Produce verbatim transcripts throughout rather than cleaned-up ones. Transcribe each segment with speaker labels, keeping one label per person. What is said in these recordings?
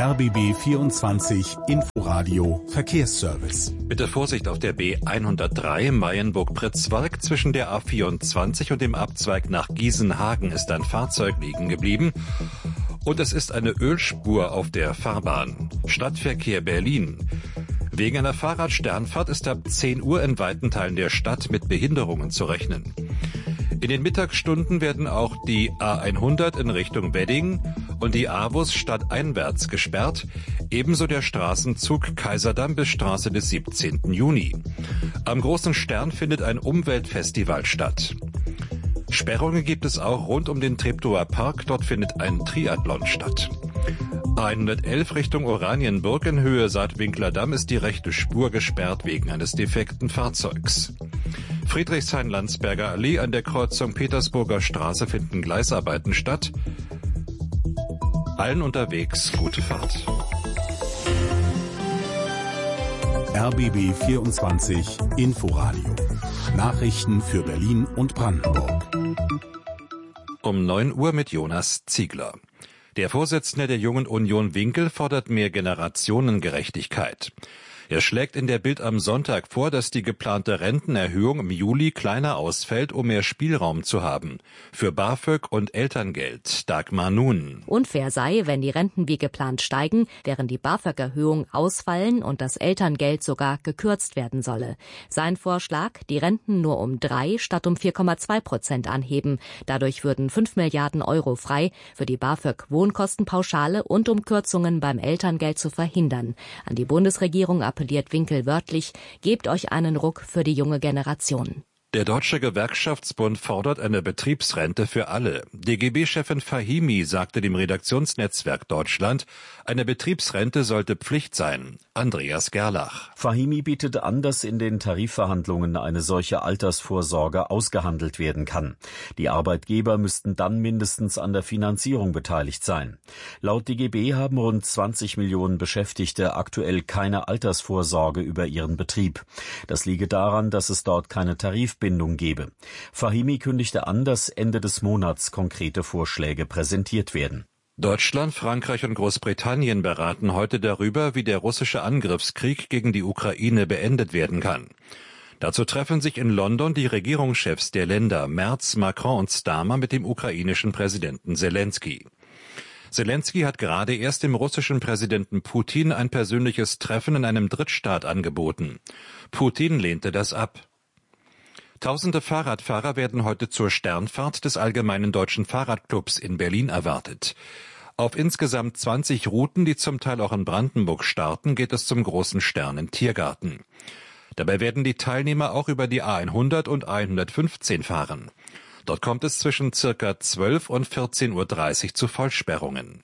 Speaker 1: R B B vierundzwanzig Inforadio Verkehrsservice.
Speaker 2: Bitte Vorsicht auf der B hundertdrei Mayenburg-Pritzwalk. Zwischen der A vierundzwanzig und dem Abzweig nach Gießenhagen ist ein Fahrzeug liegen geblieben. Und es ist eine Ölspur auf der Fahrbahn. Stadtverkehr Berlin. Wegen einer Fahrradsternfahrt ist ab zehn Uhr in weiten Teilen der Stadt mit Behinderungen zu rechnen. In den Mittagsstunden werden auch die A hundert in Richtung Wedding und die A-Bus stadteinwärts gesperrt, ebenso der Straßenzug Kaiserdamm bis Straße des siebzehnten Juni. Am Großen Stern findet ein Umweltfestival statt. Sperrungen gibt es auch rund um den Treptower Park, dort findet ein Triathlon statt. A hundertelf Richtung Oranienburg in Höhe Saatwinkler Damm ist die rechte Spur gesperrt wegen eines defekten Fahrzeugs. Friedrichshain-Landsberger Allee an der Kreuzung Petersburger Straße finden Gleisarbeiten statt. Allen unterwegs gute Fahrt.
Speaker 1: R B B vierundzwanzig Inforadio. Nachrichten für Berlin und Brandenburg.
Speaker 2: Um neun Uhr mit Jonas Ziegler. Der Vorsitzende der Jungen Union Winkel fordert mehr Generationengerechtigkeit. Er schlägt in der Bild am Sonntag vor, dass die geplante Rentenerhöhung im Juli kleiner ausfällt, um mehr Spielraum zu haben. Für BAföG und Elterngeld. Dagmar Nun.
Speaker 3: Unfair sei, wenn die Renten wie geplant steigen, während die BAföG-Erhöhung ausfallen und das Elterngeld sogar gekürzt werden solle. Sein Vorschlag, die Renten nur um drei statt um vier Komma zwei Prozent anheben. Dadurch würden fünf Milliarden Euro frei für die BAföG-Wohnkostenpauschale und um Kürzungen beim Elterngeld zu verhindern. An die Bundesregierung appelliert Winkel wörtlich, gebt euch einen Ruck für die junge Generation.
Speaker 2: Der Deutsche Gewerkschaftsbund fordert eine Betriebsrente für alle. D G B-Chefin Fahimi sagte dem Redaktionsnetzwerk Deutschland, eine Betriebsrente sollte Pflicht sein. Andreas Gerlach.
Speaker 4: Fahimi bietet an, dass in den Tarifverhandlungen eine solche Altersvorsorge ausgehandelt werden kann. Die Arbeitgeber müssten dann mindestens an der Finanzierung beteiligt sein. Laut D G B haben rund zwanzig Millionen Beschäftigte aktuell keine Altersvorsorge über ihren Betrieb. Das liege daran, dass es dort keine Tarifbindung gebe. Fahimi kündigte an, dass Ende des Monats konkrete Vorschläge präsentiert werden.
Speaker 2: Deutschland, Frankreich und Großbritannien beraten heute darüber, wie der russische Angriffskrieg gegen die Ukraine beendet werden kann. Dazu treffen sich in London die Regierungschefs der Länder Merz, Macron und Starmer mit dem ukrainischen Präsidenten Zelensky. Zelensky hat gerade erst dem russischen Präsidenten Putin ein persönliches Treffen in einem Drittstaat angeboten. Putin lehnte das ab. Tausende Fahrradfahrer werden heute zur Sternfahrt des Allgemeinen Deutschen Fahrradclubs in Berlin erwartet. Auf insgesamt zwanzig Routen, die zum Teil auch in Brandenburg starten, geht es zum Großen Stern im Tiergarten. Dabei werden die Teilnehmer auch über die A hundert und A hundertfünfzehn fahren. Dort kommt es zwischen circa zwölf und vierzehn Uhr dreißig zu Vollsperrungen.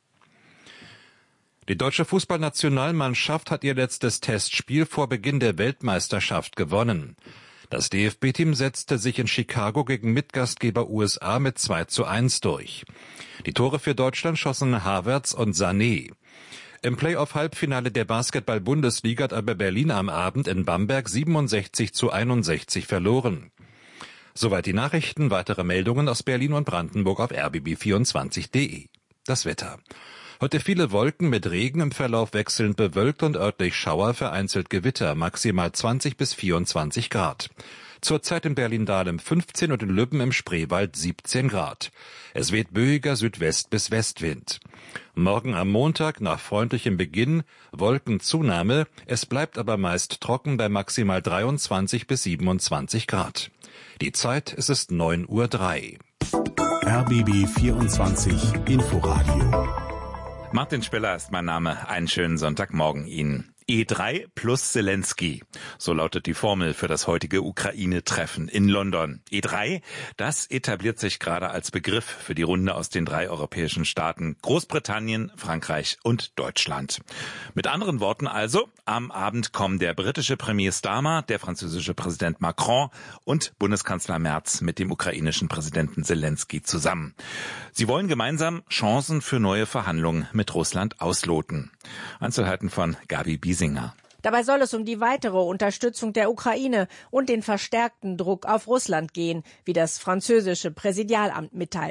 Speaker 2: Die deutsche Fußballnationalmannschaft hat ihr letztes Testspiel vor Beginn der Weltmeisterschaft gewonnen. Das D F B-Team setzte sich in Chicago gegen Mitgastgeber U S A mit zwei zu eins durch. Die Tore für Deutschland schossen Havertz und Sané. Im Playoff-Halbfinale der Basketball-Bundesliga hat aber Berlin am Abend in Bamberg siebenundsechzig zu einundsechzig verloren. Soweit die Nachrichten, weitere Meldungen aus Berlin und Brandenburg auf r b b vierundzwanzig punkt d e. Das Wetter. Heute viele Wolken mit Regen, im Verlauf wechselnd bewölkt und örtlich Schauer, vereinzelt Gewitter, maximal zwanzig bis vierundzwanzig Grad. Zurzeit in Berlin-Dahlem fünfzehn und in Lübben im Spreewald siebzehn Grad. Es weht böiger Südwest- bis Westwind. Morgen am Montag nach freundlichem Beginn Wolkenzunahme, es bleibt aber meist trocken bei maximal dreiundzwanzig bis siebenundzwanzig Grad. Die Zeit, es ist neun Uhr drei.
Speaker 1: R B B vierundzwanzig Inforadio.
Speaker 5: Martin Spiller ist mein Name. Einen schönen Sonntagmorgen Ihnen. E drei plus Zelensky. So lautet die Formel für das heutige Ukraine-Treffen in London. E drei, das etabliert sich gerade als Begriff für die Runde aus den drei europäischen Staaten Großbritannien, Frankreich und Deutschland. Mit anderen Worten also, am Abend kommen der britische Premier Starmer, der französische Präsident Macron und Bundeskanzler Merz mit dem ukrainischen Präsidenten Zelensky zusammen. Sie wollen gemeinsam Chancen für neue Verhandlungen mit Russland ausloten. Einzelheiten von Gabi Biesinger.
Speaker 6: Dabei soll es um die weitere Unterstützung der Ukraine und den verstärkten Druck auf Russland gehen, wie das französische Präsidialamt mitteilte.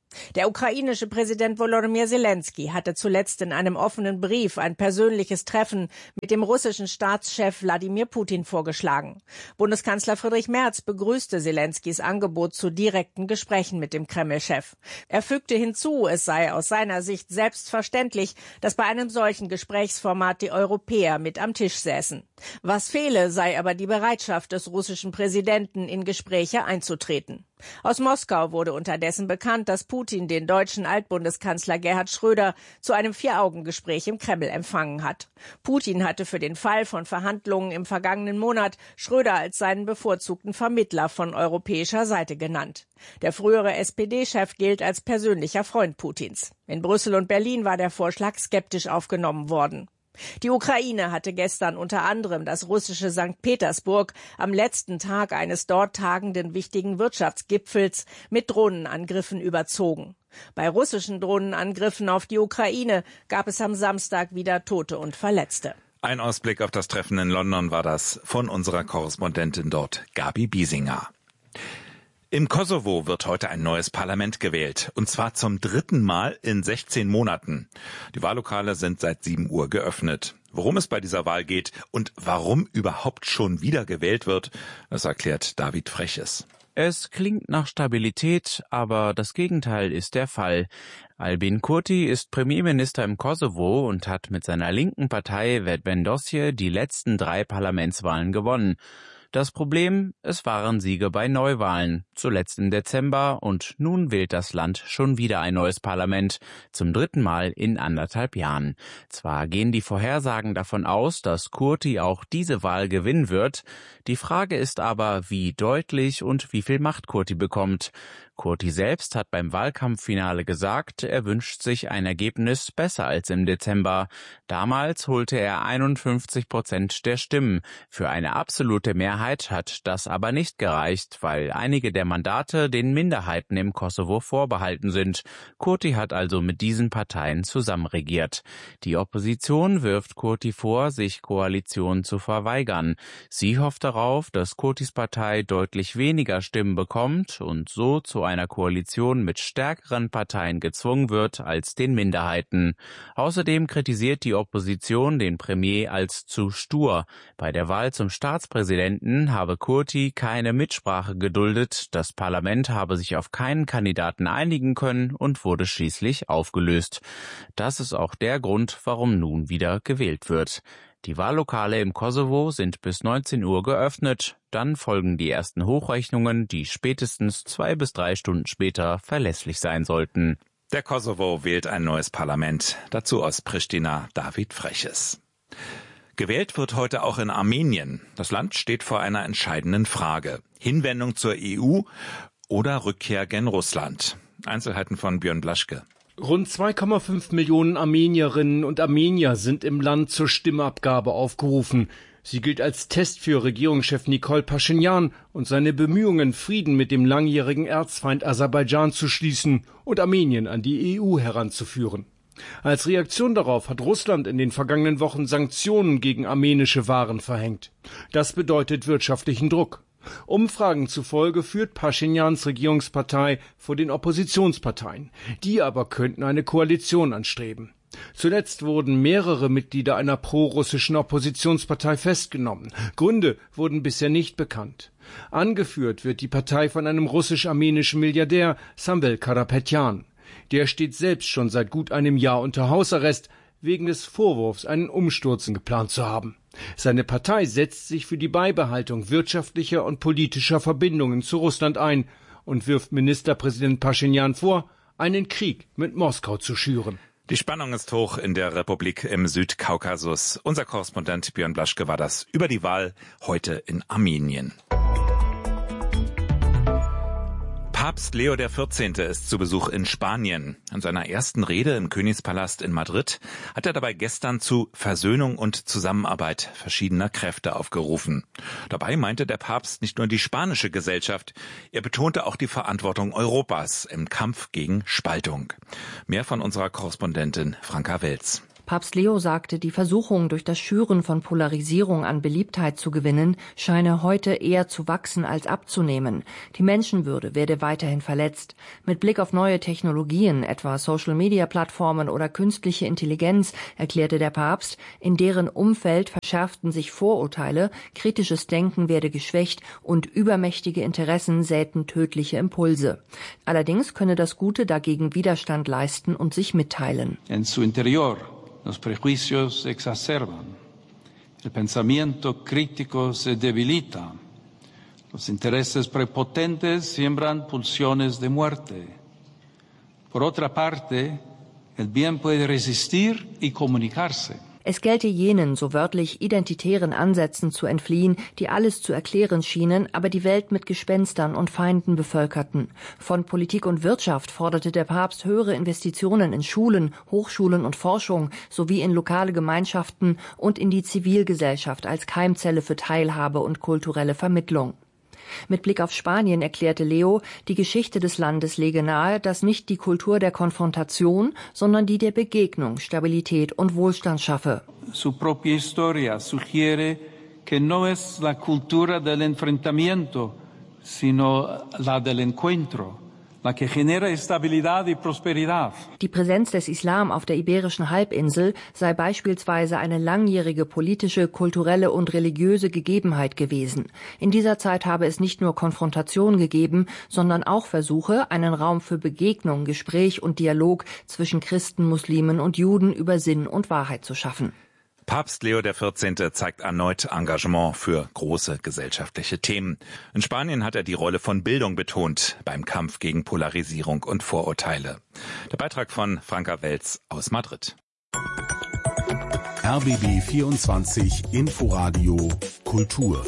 Speaker 6: Der ukrainische Präsident Volodymyr Zelensky hatte zuletzt in einem offenen Brief ein persönliches Treffen mit dem russischen Staatschef Wladimir Putin vorgeschlagen. Bundeskanzler Friedrich Merz begrüßte Zelenskys Angebot zu direkten Gesprächen mit dem Kreml-Chef. Er fügte hinzu, es sei aus seiner Sicht selbstverständlich, dass bei einem solchen Gesprächsformat die Europäer mit am Tisch säßen. Was fehle, sei aber die Bereitschaft des russischen Präsidenten, in Gespräche einzutreten. Aus Moskau wurde unterdessen bekannt, dass Putin den deutschen Altbundeskanzler Gerhard Schröder zu einem Vier-Augen-Gespräch im Kreml empfangen hat. Putin hatte für den Fall von Verhandlungen im vergangenen Monat Schröder als seinen bevorzugten Vermittler von europäischer Seite genannt. Der frühere S P D-Chef gilt als persönlicher Freund Putins. In Brüssel und Berlin war der Vorschlag skeptisch aufgenommen worden. Die Ukraine hatte gestern unter anderem das russische Sankt Petersburg am letzten Tag eines dort tagenden wichtigen Wirtschaftsgipfels mit Drohnenangriffen überzogen. Bei russischen Drohnenangriffen auf die Ukraine gab es am Samstag wieder Tote und Verletzte.
Speaker 5: Ein Ausblick auf das Treffen in London war das von unserer Korrespondentin dort, Gabi Biesinger. Im Kosovo wird heute ein neues Parlament gewählt, und zwar zum dritten Mal in sechzehn Monaten. Die Wahllokale sind seit sieben Uhr geöffnet. Worum es bei dieser Wahl geht und warum überhaupt schon wieder gewählt wird, das erklärt David Freches.
Speaker 7: Es klingt nach Stabilität, aber das Gegenteil ist der Fall. Albin Kurti ist Premierminister im Kosovo und hat mit seiner linken Partei Vetëvendosje die letzten drei Parlamentswahlen gewonnen. Das Problem, es waren Siege bei Neuwahlen, zuletzt im Dezember, und nun wählt das Land schon wieder ein neues Parlament, zum dritten Mal in anderthalb Jahren. Zwar gehen die Vorhersagen davon aus, dass Kurti auch diese Wahl gewinnen wird, die Frage ist aber, wie deutlich und wie viel Macht Kurti bekommt. Kurti selbst hat beim Wahlkampffinale gesagt, er wünscht sich ein Ergebnis besser als im Dezember. Damals holte er einundfünfzig Prozent der Stimmen. Für eine absolute Mehrheit hat das aber nicht gereicht, weil einige der Mandate den Minderheiten im Kosovo vorbehalten sind. Kurti hat also mit diesen Parteien zusammenregiert. Die Opposition wirft Kurti vor, sich Koalitionen zu verweigern. Sie hofft darauf, dass Kurtis Partei deutlich weniger Stimmen bekommt und so zu einer Koalition mit stärkeren Parteien gezwungen wird als den Minderheiten. Außerdem kritisiert die Opposition den Premier als zu stur. Bei der Wahl zum Staatspräsidenten habe Kurti keine Mitsprache geduldet, das Parlament habe sich auf keinen Kandidaten einigen können und wurde schließlich aufgelöst. Das ist auch der Grund, warum nun wieder gewählt wird. Die Wahllokale im Kosovo sind bis neunzehn Uhr geöffnet. Dann folgen die ersten Hochrechnungen, die spätestens zwei bis drei Stunden später verlässlich sein sollten.
Speaker 5: Der Kosovo wählt ein neues Parlament. Dazu aus Pristina David Freches. Gewählt wird heute auch in Armenien. Das Land steht vor einer entscheidenden Frage. Hinwendung zur E U oder Rückkehr gen Russland. Einzelheiten von Björn Blaschke.
Speaker 8: Rund zwei Komma fünf Millionen Armenierinnen und Armenier sind im Land zur Stimmabgabe aufgerufen. Sie gilt als Test für Regierungschef Nikol Paschinjan und seine Bemühungen, Frieden mit dem langjährigen Erzfeind Aserbaidschan zu schließen und Armenien an die E U heranzuführen. Als Reaktion darauf hat Russland in den vergangenen Wochen Sanktionen gegen armenische Waren verhängt. Das bedeutet wirtschaftlichen Druck. Umfragen zufolge führt Paschinjans Regierungspartei vor den Oppositionsparteien. Die aber könnten eine Koalition anstreben. Zuletzt wurden mehrere Mitglieder einer prorussischen Oppositionspartei festgenommen. Gründe wurden bisher nicht bekannt. Angeführt wird die Partei von einem russisch-armenischen Milliardär, Samvel Karapetyan. Der steht selbst schon seit gut einem Jahr unter Hausarrest, wegen des Vorwurfs, einen Umsturz geplant zu haben. Seine Partei setzt sich für die Beibehaltung wirtschaftlicher und politischer Verbindungen zu Russland ein und wirft Ministerpräsident Paschinjan vor, einen Krieg mit Moskau zu schüren.
Speaker 5: Die Spannung ist hoch in der Republik im Südkaukasus. Unser Korrespondent Björn Blaschke war das über die Wahl heute in Armenien. Papst Leo der vierzehnte. Ist zu Besuch in Spanien. In seiner ersten Rede im Königspalast in Madrid hat er dabei gestern zu Versöhnung und Zusammenarbeit verschiedener Kräfte aufgerufen. Dabei meinte der Papst nicht nur die spanische Gesellschaft, er betonte auch die Verantwortung Europas im Kampf gegen Spaltung. Mehr von unserer Korrespondentin Franka Welz.
Speaker 9: Papst Leo sagte, die Versuchung, durch das Schüren von Polarisierung an Beliebtheit zu gewinnen, scheine heute eher zu wachsen als abzunehmen. Die Menschenwürde werde weiterhin verletzt. Mit Blick auf neue Technologien, etwa Social-Media-Plattformen oder künstliche Intelligenz, erklärte der Papst, in deren Umfeld verschärften sich Vorurteile, kritisches Denken werde geschwächt und übermächtige Interessen säten tödliche Impulse. Allerdings könne das Gute dagegen Widerstand leisten und sich mitteilen.
Speaker 10: En su interior los prejuicios se exacerban, el pensamiento crítico se debilita, los intereses prepotentes siembran pulsiones de muerte. Por otra parte, el bien puede resistir y comunicarse.
Speaker 9: Es gelte jenen, so wörtlich identitären Ansätzen zu entfliehen, die alles zu erklären schienen, aber die Welt mit Gespenstern und Feinden bevölkerten. Von Politik und Wirtschaft forderte der Papst höhere Investitionen in Schulen, Hochschulen und Forschung sowie in lokale Gemeinschaften und in die Zivilgesellschaft als Keimzelle für Teilhabe und kulturelle Vermittlung. Mit Blick auf Spanien erklärte Leo, die Geschichte des Landes lege nahe, dass nicht die Kultur der Konfrontation, sondern die der Begegnung Stabilität und Wohlstand schaffe.
Speaker 10: Su propia historia sugiere que no es la cultura del enfrentamiento, sino la del encuentro, la que genera estabilidad y prosperidad.
Speaker 9: Die Präsenz des Islam auf der Iberischen Halbinsel sei beispielsweise eine langjährige politische, kulturelle und religiöse Gegebenheit gewesen. In dieser Zeit habe es nicht nur Konfrontation gegeben, sondern auch Versuche, einen Raum für Begegnung, Gespräch und Dialog zwischen Christen, Muslimen und Juden über Sinn und Wahrheit zu schaffen.
Speaker 5: Papst Leo der vierzehnte zeigt erneut Engagement für große gesellschaftliche Themen. In Spanien hat er die Rolle von Bildung betont beim Kampf gegen Polarisierung und Vorurteile. Der Beitrag von Franka Welz aus Madrid.
Speaker 1: R B B vierundzwanzig Inforadio Kultur.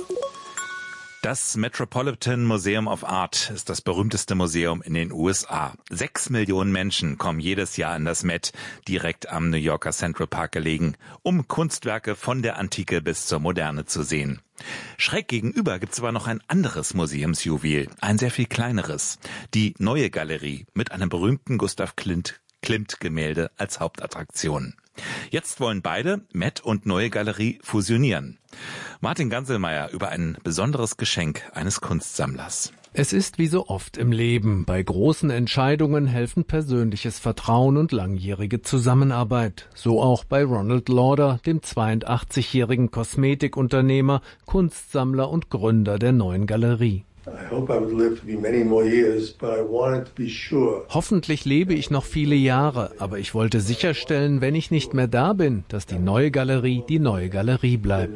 Speaker 5: Das Metropolitan Museum of Art ist das berühmteste Museum in den U S A. Sechs Millionen Menschen kommen jedes Jahr in das Met, direkt am New Yorker Central Park gelegen, um Kunstwerke von der Antike bis zur Moderne zu sehen. Schräg gegenüber gibt's aber noch ein anderes Museumsjuwel, ein sehr viel kleineres. Die Neue Galerie mit einem berühmten Gustav Klimt Klimt-Gemälde als Hauptattraktion. Jetzt wollen beide, Met und Neue Galerie, fusionieren. Martin Ganselmeier über ein besonderes Geschenk eines Kunstsammlers.
Speaker 11: Es ist wie so oft im Leben. Bei großen Entscheidungen helfen persönliches Vertrauen und langjährige Zusammenarbeit. So auch bei Ronald Lauder, dem zweiundachtzigjährigen Kosmetikunternehmer, Kunstsammler und Gründer der Neuen Galerie. Hoffentlich lebe ich noch viele Jahre, aber ich wollte sicherstellen, wenn ich nicht mehr da bin, dass die Neue Galerie die Neue Galerie bleibt.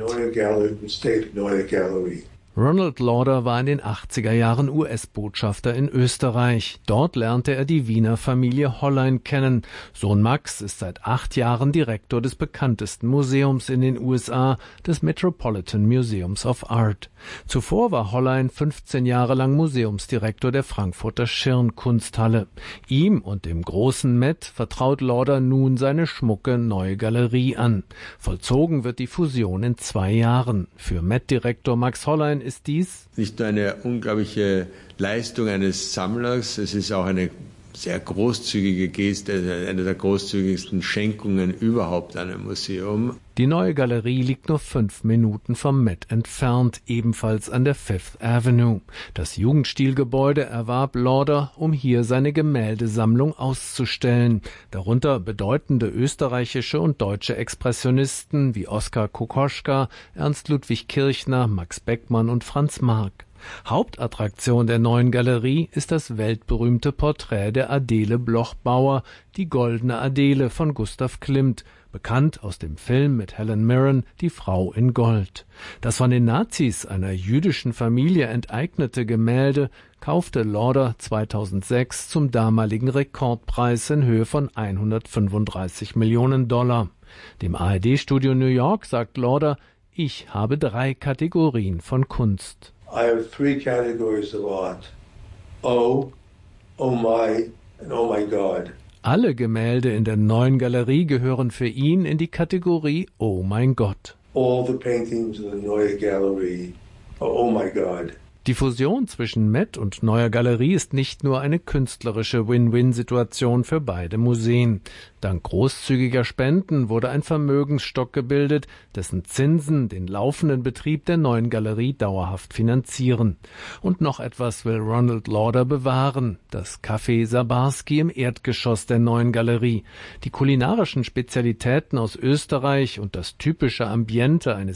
Speaker 11: Ronald Lauder war in den achtziger Jahren U S-Botschafter in Österreich. Dort lernte er die Wiener Familie Hollein kennen. Sohn Max ist seit acht Jahren Direktor des bekanntesten Museums in den U S A, des Metropolitan Museums of Art. Zuvor war Hollein fünfzehn Jahre lang Museumsdirektor der Frankfurter Schirn-Kunsthalle. Ihm und dem großen Met vertraut Lauder nun seine schmucke Neue Galerie an. Vollzogen wird die Fusion in zwei Jahren. Für Met-Direktor Max Hollein ist dies
Speaker 12: nicht nur eine unglaubliche Leistung eines Sammlers, es ist auch eine sehr großzügige Geste, eine der großzügigsten Schenkungen überhaupt an ein Museum.
Speaker 11: Die Neue Galerie liegt nur fünf Minuten vom Met entfernt, ebenfalls an der Fifth Avenue. Das Jugendstilgebäude erwarb Lauder, um hier seine Gemäldesammlung auszustellen. Darunter bedeutende österreichische und deutsche Expressionisten wie Oskar Kokoschka, Ernst Ludwig Kirchner, Max Beckmann und Franz Marc. Hauptattraktion der Neuen Galerie ist das weltberühmte Porträt der Adele Bloch-Bauer, die Goldene Adele von Gustav Klimt, bekannt aus dem Film mit Helen Mirren, Die Frau in Gold. Das von den Nazis einer jüdischen Familie enteignete Gemälde kaufte Lauder zweitausendsechs zum damaligen Rekordpreis in Höhe von hundertfünfunddreißig Millionen Dollar. Dem A R D-Studio New York sagt Lauder, ich habe drei Kategorien von Kunst.
Speaker 13: I have three categories of art. Oh, oh my, and oh my God.
Speaker 11: Alle Gemälde in der Neuen Galerie gehören für ihn in die Kategorie Oh mein Gott.
Speaker 13: All the paintings in the Neue Galerie are Oh my God.
Speaker 11: Die Fusion zwischen Met und Neuer Galerie ist nicht nur eine künstlerische Win-Win-Situation für beide Museen. Dank großzügiger Spenden wurde ein Vermögensstock gebildet, dessen Zinsen den laufenden Betrieb der Neuen Galerie dauerhaft finanzieren. Und noch etwas will Ronald Lauder bewahren: das Café Sabarski im Erdgeschoss der Neuen Galerie. Die kulinarischen Spezialitäten aus Österreich und das typische Ambiente eines